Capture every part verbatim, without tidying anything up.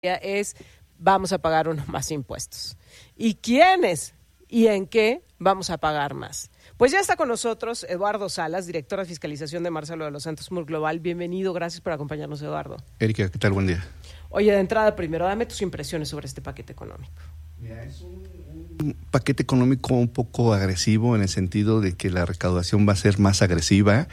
es vamos a pagar unos más impuestos. ¿Y quiénes y en qué vamos a pagar más? Pues ya está con nosotros Eduardo Salas, director de fiscalización de Marcelo de los Santos Moore Global. Bienvenido, gracias por acompañarnos, Eduardo. Erika, ¿qué tal? Buen día. Oye, de entrada, primero, dame tus impresiones sobre este paquete económico. Mira, es un, un paquete económico un poco agresivo en el sentido de que la recaudación va a ser más agresiva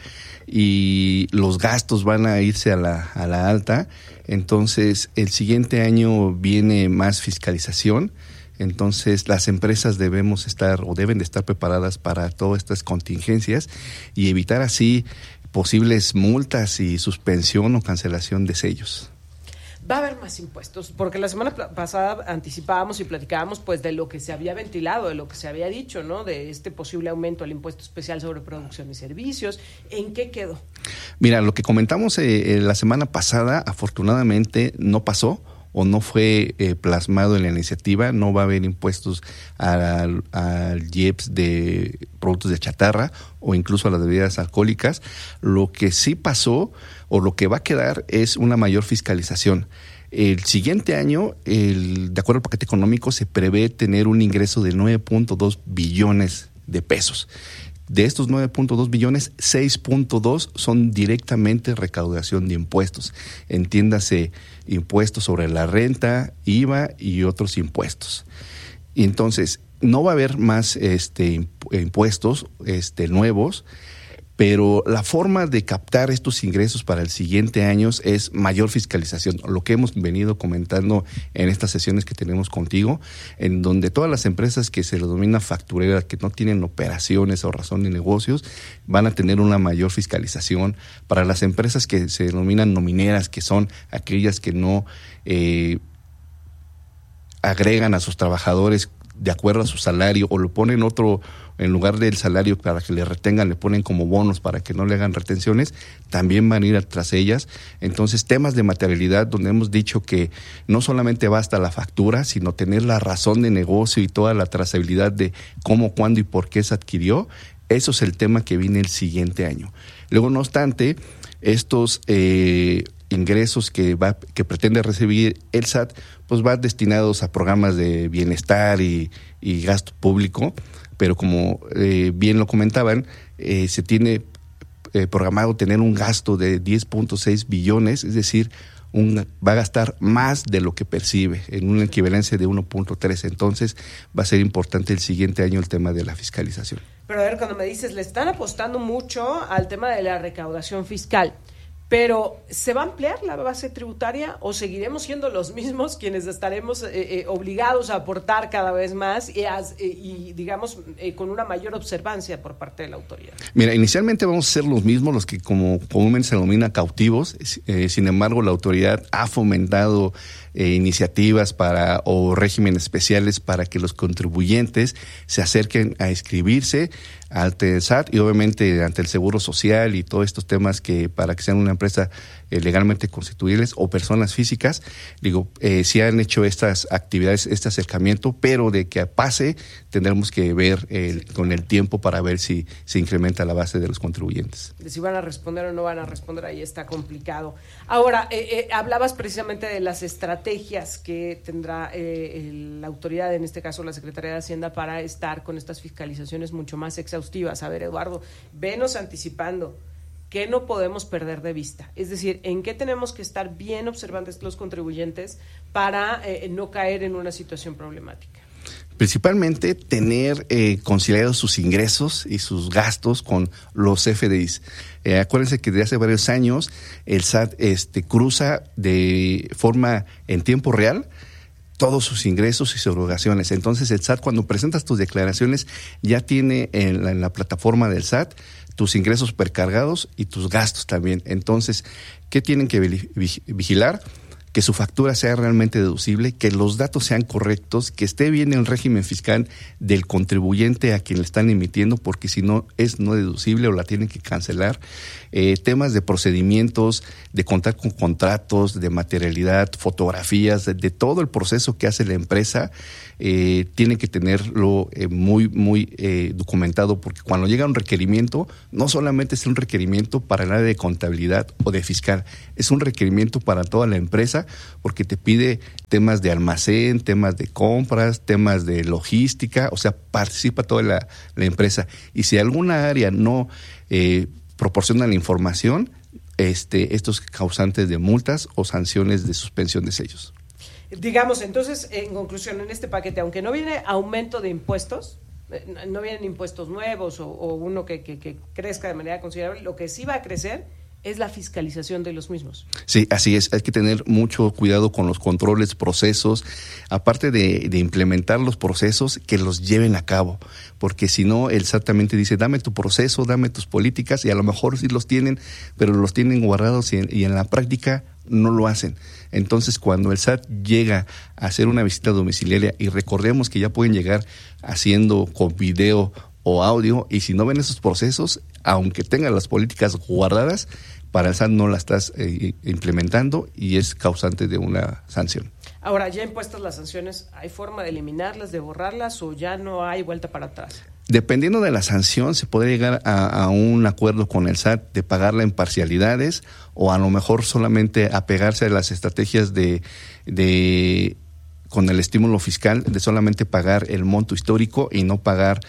y los gastos van a irse a la, a la alta. Entonces, el siguiente año viene más fiscalización. Entonces, las empresas debemos estar o deben de estar preparadas para todas estas contingencias y evitar así posibles multas y suspensión o cancelación de sellos. Va a haber más impuestos, porque la semana pasada anticipábamos y platicábamos pues de lo que se había ventilado, de lo que se había dicho, ¿no? De este posible aumento al impuesto especial sobre producción y servicios. ¿En qué quedó? Mira, lo que comentamos eh, la semana pasada, afortunadamente no pasó o no fue eh, plasmado en la iniciativa. No va a haber impuestos al, al I E P S de productos de chatarra o incluso a las bebidas alcohólicas. Lo que sí pasó o lo que va a quedar es una mayor fiscalización. El siguiente año, el, de acuerdo al paquete económico, se prevé tener un ingreso de nueve punto dos billones de pesos. De estos nueve punto dos billones, seis punto dos son directamente recaudación de impuestos. Entiéndase, impuestos sobre la renta, I V A y otros impuestos. Y entonces, no va a haber más este, impuestos este, nuevos, pero la forma de captar estos ingresos para el siguiente año es mayor fiscalización, lo que hemos venido comentando en estas sesiones que tenemos contigo, en donde todas las empresas que se denominan factureras, que no tienen operaciones o razón de negocios, van a tener una mayor fiscalización. Para las empresas que se denominan nomineras, que son aquellas que no eh, agregan a sus trabajadores de acuerdo a su salario o lo ponen otro en lugar del salario para que le retengan, le ponen como bonos para que no le hagan retenciones, también van a ir tras ellas. Entonces, temas de materialidad donde hemos dicho que no solamente basta la factura, sino tener la razón de negocio y toda la trazabilidad de cómo, cuándo y por qué se adquirió. Eso es el tema que viene el siguiente año. Luego, no obstante, estos eh, ingresos que va que pretende recibir el S A T, pues van destinados a programas de bienestar y, y gasto público, pero como eh, bien lo comentaban, eh, se tiene eh, programado tener un gasto de diez punto seis billones, es decir, un, va a gastar más de lo que percibe, en una equivalencia de uno punto tres. Entonces, va a ser importante el siguiente año el tema de la fiscalización. Pero a ver, cuando me dices, le están apostando mucho al tema de la recaudación fiscal, pero ¿se va a ampliar la base tributaria o seguiremos siendo los mismos quienes estaremos eh, eh, obligados a aportar cada vez más y, a, eh, y digamos, eh, con una mayor observancia por parte de la autoridad? Mira, inicialmente vamos a ser los mismos, los que como comúnmente se denomina cautivos. Eh, sin embargo, la autoridad ha fomentado eh, iniciativas para o regímenes especiales para que los contribuyentes se acerquen a inscribirse ante el S A T y obviamente ante el Seguro Social y todos estos temas que para que sean una empresa eh, legalmente constituibles o personas físicas. Digo, eh, si han hecho estas actividades, este acercamiento, pero de que pase tendremos que ver eh, con el tiempo para ver si se incrementa la base de los contribuyentes. De si van a responder o no van a responder, ahí está complicado. Ahora, eh, eh, hablabas precisamente de las estrategias que tendrá eh, la autoridad, en este caso la Secretaría de Hacienda, para estar con estas fiscalizaciones mucho más exhaustivas. A ver, Eduardo, venos anticipando. ¿Qué no podemos perder de vista? Es decir, ¿en qué tenemos que estar bien observantes los contribuyentes para eh, no caer en una situación problemática? Principalmente tener eh, conciliados sus ingresos y sus gastos con los F D Is. Eh, acuérdense que desde hace varios años el S A T este, cruza de forma en tiempo real todos sus ingresos y sus erogaciones. Entonces el S A T, cuando presentas tus declaraciones, ya tiene en la, en la plataforma del S A T tus ingresos precargados y tus gastos también. Entonces, ¿qué tienen que vigilar? Que su factura sea realmente deducible, que los datos sean correctos, que esté bien el régimen fiscal del contribuyente a quien le están emitiendo, porque si no es no deducible o la tienen que cancelar. Eh, temas de procedimientos, de contar con contratos, de materialidad, fotografías, de, de todo el proceso que hace la empresa, eh, tiene que tenerlo eh, muy, muy eh, documentado, porque cuando llega un requerimiento, no solamente es un requerimiento para el área de contabilidad o de fiscal, es un requerimiento para toda la empresa tediosa porque te pide temas de almacén, temas de compras, temas de logística, o sea, participa toda la, la empresa. Y si alguna área no eh, proporciona la información, este, estos causantes de multas o sanciones de suspensión de sellos. Digamos, entonces, en conclusión, en este paquete, aunque no viene aumento de impuestos, no vienen impuestos nuevos o, o uno que, que, que crezca de manera considerable, lo que sí va a crecer es la fiscalización de los mismos. Sí, así es. Hay que tener mucho cuidado con los controles, procesos, aparte de, de implementar los procesos, que los lleven a cabo, porque si no, el S A T también te dice, dame tu proceso, dame tus políticas, y a lo mejor sí los tienen, pero los tienen guardados y en, y en la práctica no lo hacen. Entonces, cuando el S A T llega a hacer una visita domiciliaria, y recordemos que ya pueden llegar haciendo con video o audio, y si no ven esos procesos, aunque tengan las políticas guardadas, para el S A T no la estás eh, implementando y es causante de una sanción. Ahora, ya impuestas las sanciones, ¿hay forma de eliminarlas, de borrarlas, o ya no hay vuelta para atrás? Dependiendo de la sanción, se puede llegar a, a un acuerdo con el S A T de pagarla en parcialidades, o a lo mejor solamente apegarse a las estrategias de, de con el estímulo fiscal, de solamente pagar el monto histórico y no pagar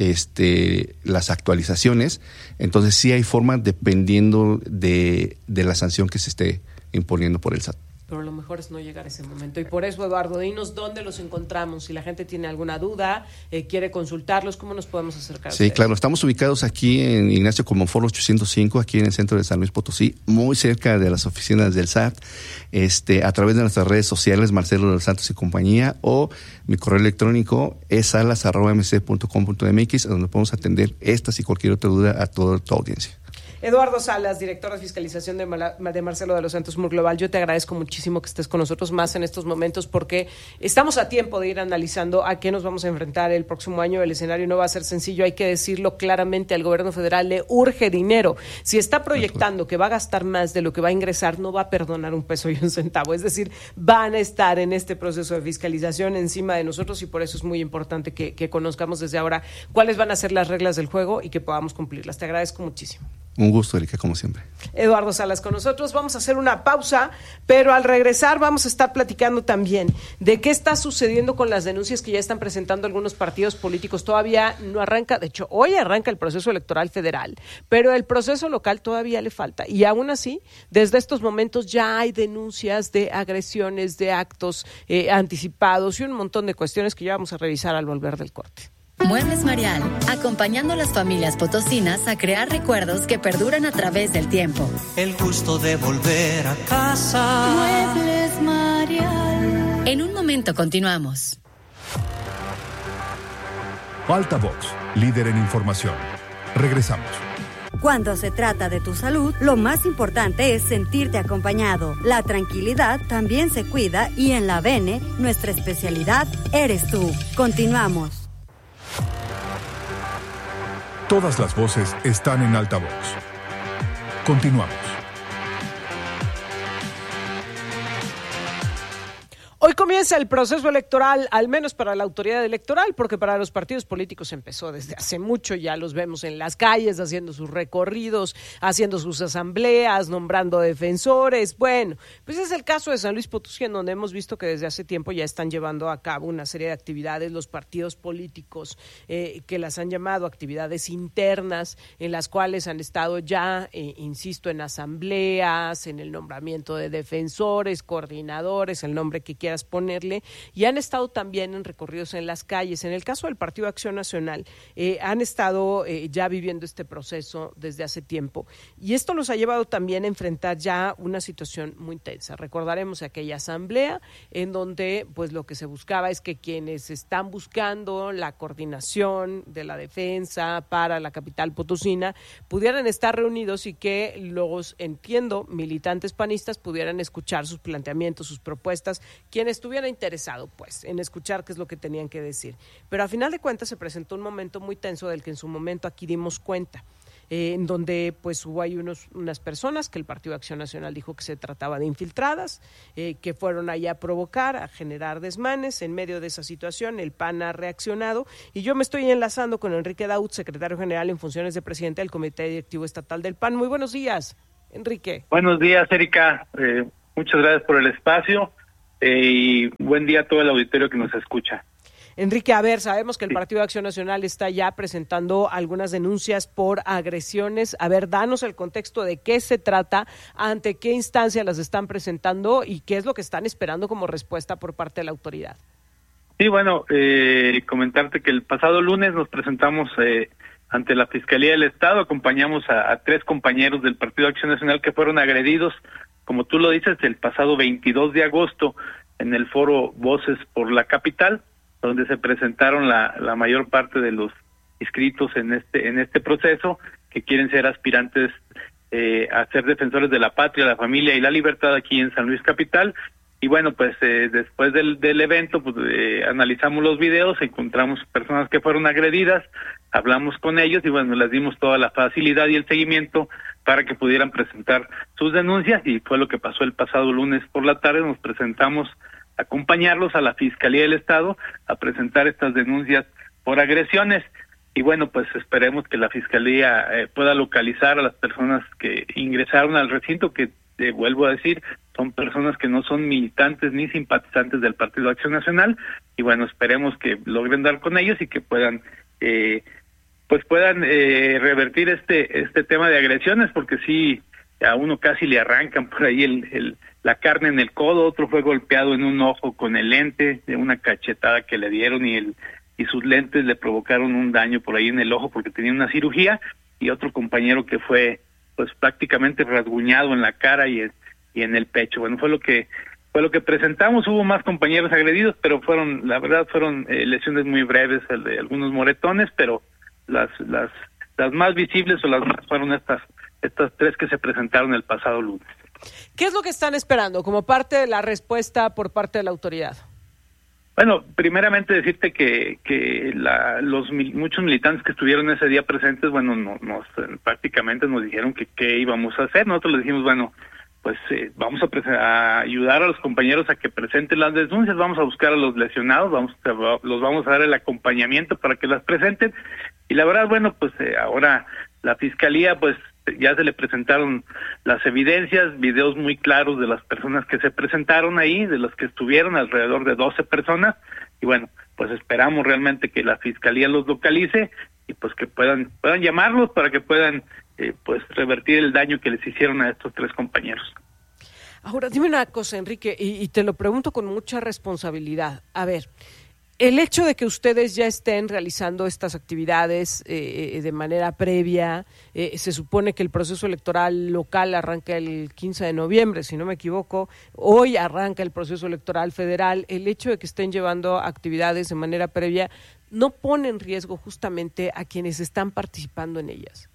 este las actualizaciones. Entonces sí hay formas dependiendo de, de la sanción que se esté imponiendo por el S A T. Pero lo mejor es no llegar a ese momento. Y por eso, Eduardo, dinos dónde los encontramos. Si la gente tiene alguna duda, eh, quiere consultarlos, ¿cómo nos podemos acercar? Sí, claro. Estamos ubicados aquí en Ignacio Comonfort ochocientos cinco, aquí en el centro de San Luis Potosí, muy cerca de las oficinas del S A T, este, a través de nuestras redes sociales, Marcelo de los Santos y compañía, o mi correo electrónico es salas arroba m c punto com punto m x, donde podemos atender estas y cualquier otra duda a toda tu audiencia. Eduardo Salas, director de fiscalización de, Mala, de Marcelo de los Santos Mur Global, yo te agradezco muchísimo que estés con nosotros más en estos momentos, porque estamos a tiempo de ir analizando a qué nos vamos a enfrentar el próximo año. El escenario no va a ser sencillo, hay que decirlo claramente, al gobierno federal le urge dinero. Si está proyectando que va a gastar más de lo que va a ingresar, no va a perdonar un peso y un centavo, es decir, van a estar en este proceso de fiscalización encima de nosotros, y por eso es muy importante que, que conozcamos desde ahora cuáles van a ser las reglas del juego y que podamos cumplirlas. Te agradezco muchísimo. Un gusto, Erika, como siempre. Eduardo Salas con nosotros. Vamos a hacer una pausa, pero al regresar vamos a estar platicando también de qué está sucediendo con las denuncias que ya están presentando algunos partidos políticos. Todavía no arranca, de hecho, hoy arranca el proceso electoral federal, pero el proceso local todavía le falta. Y aún así, desde estos momentos ya hay denuncias de agresiones, de actos eh, anticipados y un montón de cuestiones que ya vamos a revisar al volver del corte. Muebles Marial, acompañando a las familias potosinas a crear recuerdos que perduran a través del tiempo. El gusto de volver a casa. Muebles Marial. En un momento continuamos. Altavox, líder en información. Regresamos. Cuando se trata de tu salud, lo más importante es sentirte acompañado. La tranquilidad también se cuida y en la Bene, nuestra especialidad eres tú. Continuamos. Todas las voces están en Altavox. Continuamos. Hoy comienza el proceso electoral, al menos para la autoridad electoral, porque para los partidos políticos empezó desde hace mucho. Ya los vemos en las calles haciendo sus recorridos, haciendo sus asambleas, nombrando defensores. Bueno, pues es el caso de San Luis Potosí, en donde hemos visto que desde hace tiempo ya están llevando a cabo una serie de actividades los partidos políticos, eh, que las han llamado actividades internas, en las cuales han estado ya, eh, insisto, en asambleas, en el nombramiento de defensores, coordinadores, el nombre que quieran ponerle, y han estado también en recorridos en las calles. En el caso del Partido Acción Nacional, eh, han estado eh, ya viviendo este proceso desde hace tiempo, y esto los ha llevado también a enfrentar ya una situación muy tensa. Recordaremos aquella asamblea en donde pues lo que se buscaba es que quienes están buscando la coordinación de la defensa para la capital potosina pudieran estar reunidos y que los, entiendo, militantes panistas pudieran escuchar sus planteamientos, sus propuestas, quien estuviera interesado pues en escuchar qué es lo que tenían que decir. Pero a final de cuentas se presentó un momento muy tenso del que en su momento aquí dimos cuenta, eh, en donde pues hubo ahí unos, unas personas que el Partido Acción Nacional dijo que se trataba de infiltradas, eh, que fueron allá a provocar, a generar desmanes. En medio de esa situación el P A N ha reaccionado, y yo me estoy enlazando con Enrique Daud, secretario general en funciones de presidente del Comité Directivo Estatal del P A N. Muy buenos días, Enrique. Buenos días, Erika. Eh, Muchas gracias por el espacio eh, y buen día a todo el auditorio que nos escucha. Enrique, a ver, sabemos que el Partido de Acción Nacional está ya presentando algunas denuncias por agresiones. A ver, danos el contexto de qué se trata, ante qué instancia las están presentando y qué es lo que están esperando como respuesta por parte de la autoridad. Sí, bueno, eh, comentarte que el pasado lunes nos presentamos eh, ante la Fiscalía del Estado, acompañamos a, a tres compañeros del Partido de Acción Nacional que fueron agredidos, como tú lo dices, el pasado veintidós de agosto en el foro Voces por la Capital, donde se presentaron la, la mayor parte de los inscritos en este en este proceso, que quieren ser aspirantes eh, a ser defensores de la patria, la familia y la libertad aquí en San Luis Capital. Y bueno, pues eh, después del, del evento, pues eh, analizamos los videos, encontramos personas que fueron agredidas, hablamos con ellos y bueno, les dimos toda la facilidad y el seguimiento para que pudieran presentar sus denuncias, y fue lo que pasó el pasado lunes por la tarde. Nos presentamos acompañarlos a la Fiscalía del Estado a presentar estas denuncias por agresiones, y bueno, pues esperemos que la Fiscalía eh, pueda localizar a las personas que ingresaron al recinto, que eh, vuelvo a decir, son personas que no son militantes ni simpatizantes del Partido de Acción Nacional, y bueno, esperemos que logren dar con ellos y que puedan eh, pues puedan eh, revertir este este tema de agresiones, porque sí, a uno casi le arrancan por ahí el, el la carne en el codo, otro fue golpeado en un ojo con el lente de una cachetada que le dieron, y el y sus lentes le provocaron un daño por ahí en el ojo porque tenía una cirugía, y otro compañero que fue pues prácticamente rasguñado en la cara y en, y en el pecho. Bueno, fue lo que fue lo que presentamos. Hubo más compañeros agredidos, pero fueron, la verdad, fueron eh, lesiones muy breves, el de algunos moretones, pero las las las más visibles o las más fueron estas estas tres que se presentaron el pasado lunes. ¿Qué es lo que están esperando como parte de la respuesta por parte de la autoridad? Bueno, primeramente decirte que que la, los muchos militantes que estuvieron ese día presentes, bueno, no, nos prácticamente nos dijeron que qué íbamos a hacer. Nosotros les dijimos, bueno, pues eh, vamos a, a ayudar a los compañeros a que presenten las denuncias, vamos a buscar a los lesionados, vamos a, los vamos a dar el acompañamiento para que las presenten. Y la verdad, bueno, pues eh, ahora la Fiscalía, pues ya se le presentaron las evidencias, videos muy claros de las personas que se presentaron ahí, de los que estuvieron, alrededor de doce personas, y bueno, pues esperamos realmente que la Fiscalía los localice y pues que puedan puedan llamarlos para que puedan eh, pues revertir el daño que les hicieron a estos tres compañeros. Ahora, dime una cosa, Enrique, y, y te lo pregunto con mucha responsabilidad. A ver, el hecho de que ustedes ya estén realizando estas actividades eh, de manera previa, eh, se supone que el proceso electoral local arranca el quince de noviembre, si no me equivoco, hoy arranca el proceso electoral federal, el hecho de que estén llevando actividades de manera previa, ¿no pone en riesgo justamente a quienes están participando en ellas?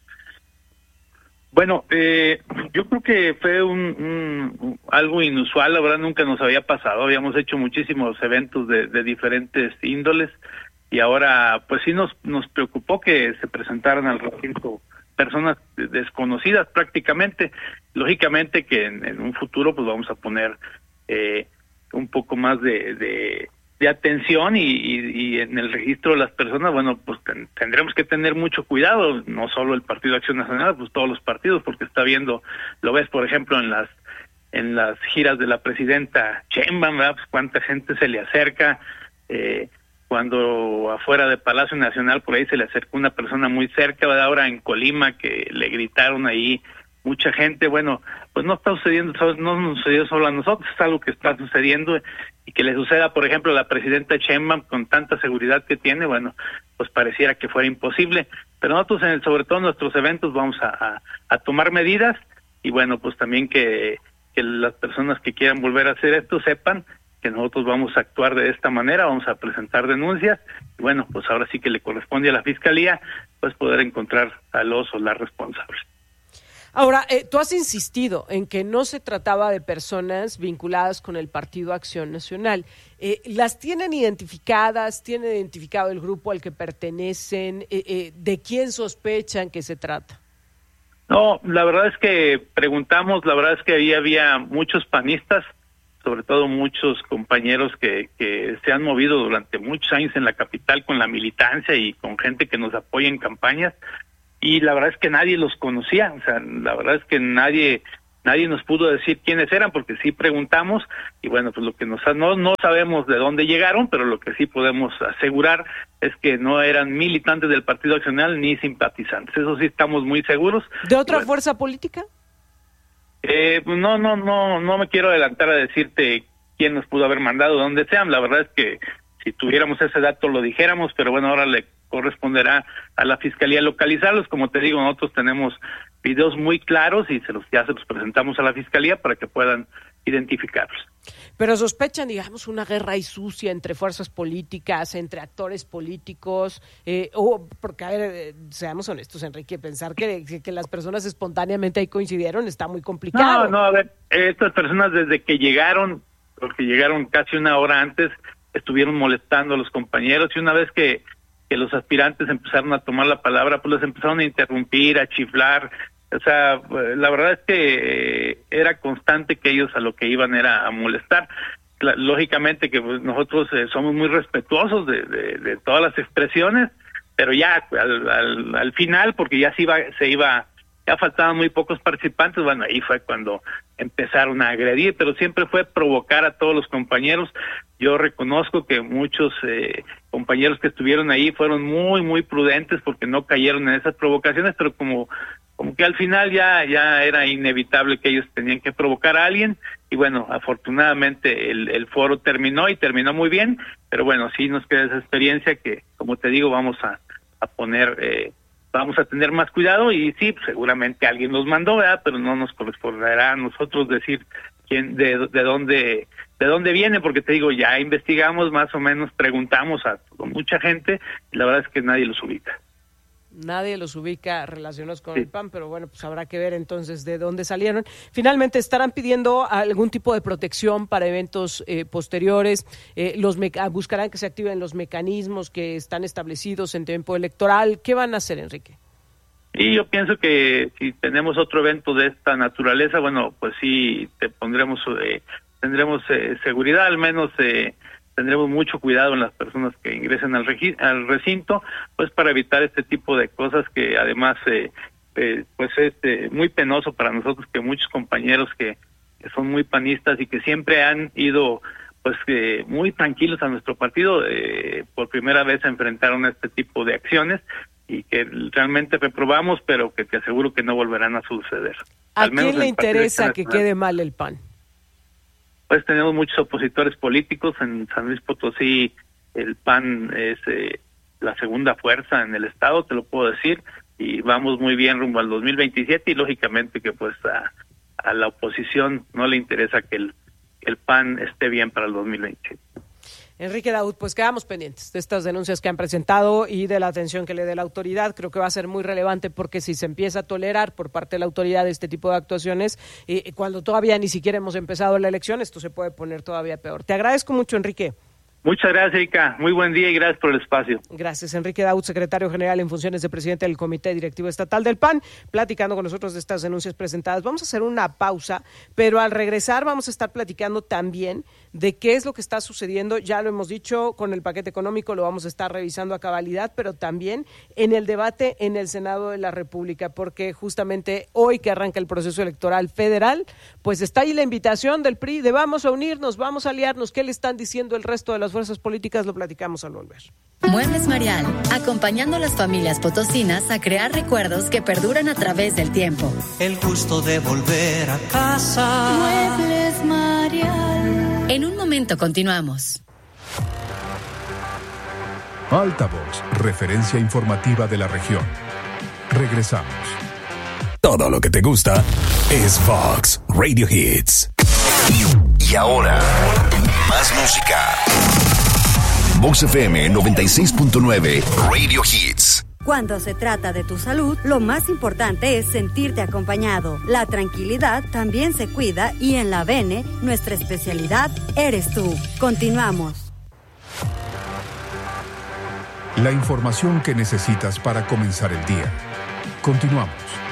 Bueno, eh, yo creo que fue un, un algo inusual, la verdad nunca nos había pasado, habíamos hecho muchísimos eventos de, de diferentes índoles, y ahora pues sí nos nos preocupó que se presentaran al recinto personas desconocidas prácticamente. Lógicamente que en, en un futuro pues vamos a poner eh, un poco más de, de de atención y, y, y en el registro de las personas, bueno, pues ten, tendremos que tener mucho cuidado, no solo el Partido de Acción Nacional, pues todos los partidos, porque está viendo, lo ves por ejemplo en las en las giras de la presidenta Sheinbaum, ¿verdad? Pues cuánta gente se le acerca, eh, cuando afuera de Palacio Nacional por ahí se le acercó una persona muy cerca, ¿verdad? Ahora en Colima que le gritaron ahí mucha gente. Bueno, pues no está sucediendo, no nos sucedió solo a nosotros, es algo que está sucediendo, y que le suceda, por ejemplo, a la presidenta Sheinbaum con tanta seguridad que tiene, bueno, pues pareciera que fuera imposible, pero nosotros, en el, sobre todo en nuestros eventos, vamos a, a, a tomar medidas, y bueno, pues también que, que las personas que quieran volver a hacer esto sepan que nosotros vamos a actuar de esta manera, vamos a presentar denuncias, y bueno, pues ahora sí que le corresponde a la Fiscalía, pues poder encontrar a los o las responsables. Ahora, eh, tú has insistido en que no se trataba de personas vinculadas con el Partido Acción Nacional. Eh, ¿Las tienen identificadas? ¿Tienen identificado el grupo al que pertenecen? Eh, eh, ¿De quién sospechan que se trata? No, la verdad es que preguntamos, la verdad es que ahí había muchos panistas, sobre todo muchos compañeros que, que se han movido durante muchos años en la capital con la militancia y con gente que nos apoya en campañas, y la verdad es que nadie los conocía, o sea, la verdad es que nadie nadie nos pudo decir quiénes eran, porque sí preguntamos, y bueno, pues lo que nos no, no sabemos de dónde llegaron, pero lo que sí podemos asegurar es que no eran militantes del Partido Acción Nacional ni simpatizantes, eso sí estamos muy seguros. ¿De otra bueno, fuerza política? Eh, no, no, no, no me quiero adelantar a decirte quién nos pudo haber mandado, dónde sean, la verdad es que si tuviéramos ese dato lo dijéramos, pero bueno, ahora le corresponderá a la Fiscalía localizarlos. Como te digo, nosotros tenemos videos muy claros y se los ya se los presentamos a la Fiscalía para que puedan identificarlos. Pero sospechan, digamos, una guerra ahí sucia entre fuerzas políticas, entre actores políticos, eh, o porque, a ver, eh, seamos honestos, Enrique, pensar que, que las personas espontáneamente ahí coincidieron está muy complicado. No, no, a ver, estas personas desde que llegaron, porque llegaron casi una hora antes, estuvieron molestando a los compañeros, y una vez que que los aspirantes empezaron a tomar la palabra, pues los empezaron a interrumpir, a chiflar, o sea, la verdad es que era constante que ellos a lo que iban era a molestar. Lógicamente que pues, nosotros eh, somos muy respetuosos de, de, de todas las expresiones, pero ya al, al, al final, porque ya se iba, se iba, ya faltaban muy pocos participantes, bueno, ahí fue cuando empezaron a agredir, pero siempre fue provocar a todos los compañeros. Yo reconozco que muchos eh, compañeros que estuvieron ahí fueron muy, muy prudentes porque no cayeron en esas provocaciones, pero como como que al final ya ya era inevitable que ellos tenían que provocar a alguien, y bueno, afortunadamente el, el foro terminó y terminó muy bien, pero bueno, sí nos queda esa experiencia que, como te digo, vamos a, a poner, eh, vamos a tener más cuidado, y sí, seguramente alguien nos mandó, ¿verdad? Pero no nos corresponderá a nosotros decir quién, de, de dónde de dónde viene, porque te digo, ya investigamos más o menos, preguntamos a mucha gente, y la verdad es que nadie los ubica. Nadie los ubica relacionados con sí. el P A N, pero bueno, pues habrá que ver entonces de dónde salieron. Finalmente, ¿estarán pidiendo algún tipo de protección para eventos eh, posteriores? Eh, los meca- ¿Buscarán que se activen los mecanismos que están establecidos en tiempo electoral? ¿Qué van a hacer, Enrique? Y yo pienso que si tenemos otro evento de esta naturaleza, bueno, pues sí, te pondremos... Eh, tendremos eh, seguridad, al menos eh, tendremos mucho cuidado en las personas que ingresen al, regi- al recinto, pues para evitar este tipo de cosas que además eh, eh, pues es eh, muy penoso para nosotros que muchos compañeros que, que son muy panistas y que siempre han ido pues eh, muy tranquilos a nuestro partido, eh, por primera vez se enfrentaron a este tipo de acciones y que realmente reprobamos, pero que te aseguro que no volverán a suceder. ¿A al quién le interesa que quede mal el P A N? Pues tenemos muchos opositores políticos. En San Luis Potosí el P A N es eh, la segunda fuerza en el estado, te lo puedo decir, y vamos muy bien rumbo al dos mil veintisiete, y lógicamente que pues a, a la oposición no le interesa que el, el P A N esté bien para el dos mil veintisiete. Enrique Daud, pues quedamos pendientes de estas denuncias que han presentado y de la atención que le dé la autoridad. Creo que va a ser muy relevante, porque si se empieza a tolerar por parte de la autoridad este tipo de actuaciones, eh, cuando todavía ni siquiera hemos empezado la elección, esto se puede poner todavía peor. Te agradezco mucho, Enrique. Muchas gracias, Erika. Muy buen día y gracias por el espacio. Gracias, Enrique Daud, secretario general en funciones de presidente del Comité Directivo Estatal del P A N, platicando con nosotros de estas denuncias presentadas. Vamos a hacer una pausa, pero al regresar vamos a estar platicando también de qué es lo que está sucediendo. Ya lo hemos dicho, con el paquete económico lo vamos a estar revisando a cabalidad, pero también en el debate en el Senado de la República, porque justamente hoy que arranca el proceso electoral federal, pues está ahí la invitación del P R I de vamos a unirnos, vamos a aliarnos. ¿Qué le están diciendo el resto de las fuerzas políticas? Lo platicamos al volver. Muebles Marial, acompañando a las familias potosinas a crear recuerdos que perduran a través del tiempo. El gusto de volver a casa. Muebles Marial. En un momento continuamos. Altavoz, referencia informativa de la región. Regresamos. Todo lo que te gusta es Vox Radio Hits. Y ahora, más música. Vox F M noventa y seis punto nueve Radio Hits. Cuando se trata de tu salud, lo más importante es sentirte acompañado. La tranquilidad también se cuida, y en la V N, nuestra especialidad eres tú. Continuamos. La información que necesitas para comenzar el día. Continuamos.